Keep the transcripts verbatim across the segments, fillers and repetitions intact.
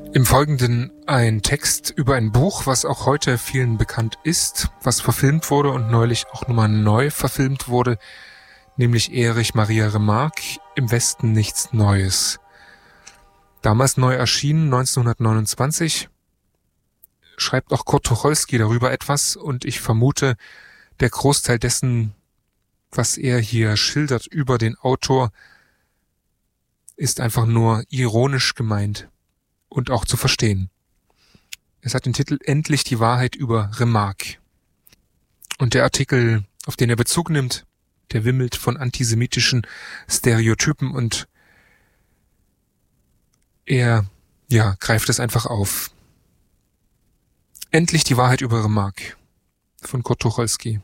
Im Folgenden ein Text über ein Buch, was auch heute vielen bekannt ist, was verfilmt wurde und neulich auch nochmal neu verfilmt wurde, nämlich Erich Maria Remarque, Im Westen nichts Neues. Damals neu erschienen, neunzehnhundertneunundzwanzig, schreibt auch Kurt Tucholsky darüber etwas und ich vermute, der Großteil dessen, was er hier schildert über den Autor, ist einfach nur ironisch gemeint und auch zu verstehen. Es hat den Titel Endlich die Wahrheit über Remarque. Und der Artikel, auf den er Bezug nimmt, der wimmelt von antisemitischen Stereotypen und er, ja, greift es einfach auf. Endlich die Wahrheit über Remarque von Kurt Tucholsky.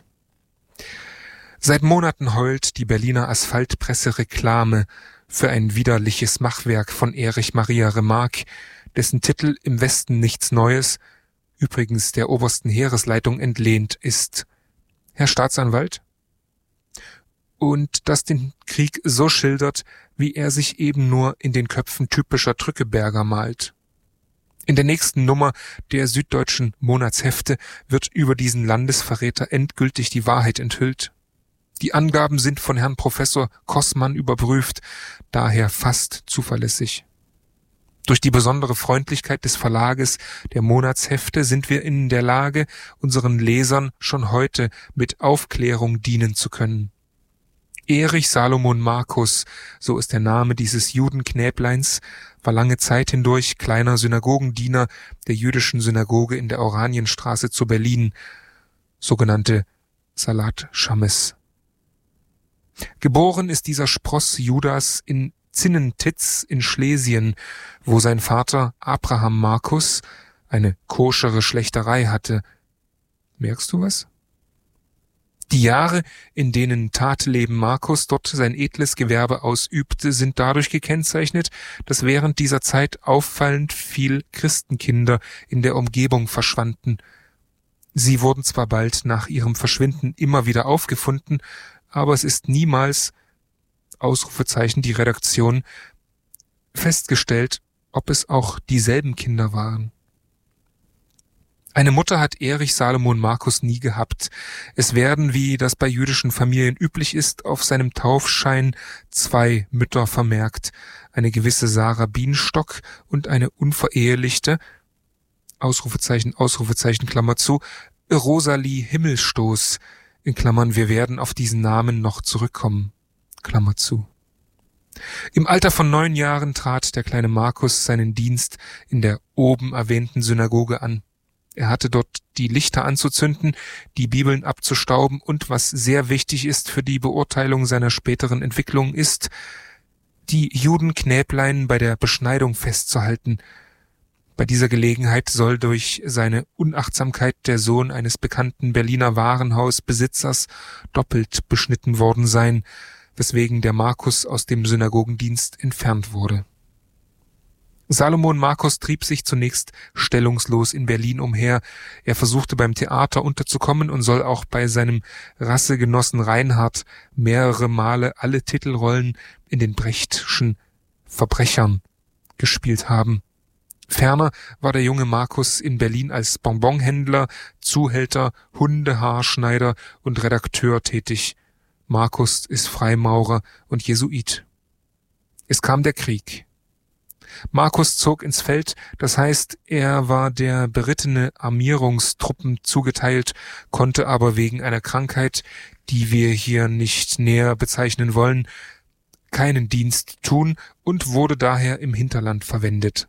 Seit Monaten heult die Berliner Asphaltpresse Reklame für ein widerliches Machwerk von Erich Maria Remarque, dessen Titel Im Westen nichts Neues, übrigens der obersten Heeresleitung entlehnt ist. Herr Staatsanwalt? Und das den Krieg so schildert, wie er sich eben nur in den Köpfen typischer Drückeberger malt. In der nächsten Nummer der Süddeutschen Monatshefte wird über diesen Landesverräter endgültig die Wahrheit enthüllt. Die Angaben sind von Herrn Professor Kossmann überprüft, daher fast zuverlässig. Durch die besondere Freundlichkeit des Verlages der Monatshefte sind wir in der Lage, unseren Lesern schon heute mit Aufklärung dienen zu können. Erich Salomon Markus, so ist der Name dieses Judenknäbleins, war lange Zeit hindurch kleiner Synagogendiener der jüdischen Synagoge in der Oranienstraße zu Berlin, sogenannte Salat Shammes. Geboren ist dieser Spross Judas in Zinnentitz in Schlesien, wo sein Vater Abraham Markus eine koschere Schlächterei hatte. Merkst du was? Die Jahre, in denen Tatleben Markus dort sein edles Gewerbe ausübte, sind dadurch gekennzeichnet, dass während dieser Zeit auffallend viel Christenkinder in der Umgebung verschwanden. Sie wurden zwar bald nach ihrem Verschwinden immer wieder aufgefunden, aber es ist niemals, Ausrufezeichen, die Redaktion, festgestellt, ob es auch dieselben Kinder waren. Eine Mutter hat Erich Salomon Markus nie gehabt. Es werden, wie das bei jüdischen Familien üblich ist, auf seinem Taufschein zwei Mütter vermerkt, eine gewisse Sarah Bienstock und eine unverehelichte, Ausrufezeichen, Ausrufezeichen, Klammer zu, Rosalie Himmelstoß, in Klammern, wir werden auf diesen Namen noch zurückkommen, Klammer zu. Im Alter von neun Jahren trat der kleine Markus seinen Dienst in der oben erwähnten Synagoge an. Er hatte dort die Lichter anzuzünden, die Bibeln abzustauben und, was sehr wichtig ist für die Beurteilung seiner späteren Entwicklung, ist, die Judenknäblein bei der Beschneidung festzuhalten. Bei dieser Gelegenheit soll durch seine Unachtsamkeit der Sohn eines bekannten Berliner Warenhausbesitzers doppelt beschnitten worden sein, weswegen der Markus aus dem Synagogendienst entfernt wurde. Salomon Markus trieb sich zunächst stellungslos in Berlin umher. Er versuchte beim Theater unterzukommen und soll auch bei seinem Rassegenossen Reinhard mehrere Male alle Titelrollen in den Brechtschen Verbrechern gespielt haben. Ferner war der junge Markus in Berlin als Bonbonhändler, Zuhälter, Hundehaarschneider und Redakteur tätig. Markus ist Freimaurer und Jesuit. Es kam der Krieg. Markus zog ins Feld, das heißt, er war der berittene Armierungstruppen zugeteilt, konnte aber wegen einer Krankheit, die wir hier nicht näher bezeichnen wollen, keinen Dienst tun und wurde daher im Hinterland verwendet.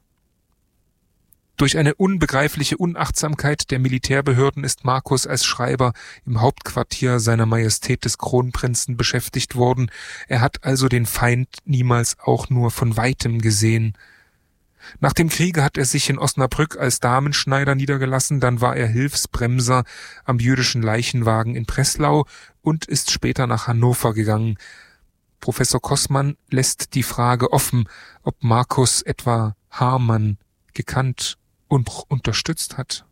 Durch eine unbegreifliche Unachtsamkeit der Militärbehörden ist Markus als Schreiber im Hauptquartier seiner Majestät des Kronprinzen beschäftigt worden. Er hat also den Feind niemals auch nur von Weitem gesehen. Nach dem Kriege hat er sich in Osnabrück als Damenschneider niedergelassen, dann war er Hilfsbremser am jüdischen Leichenwagen in Breslau und ist später nach Hannover gegangen. Professor Kossmann lässt die Frage offen, ob Markus etwa Hamann gekannt und unterstützt hat.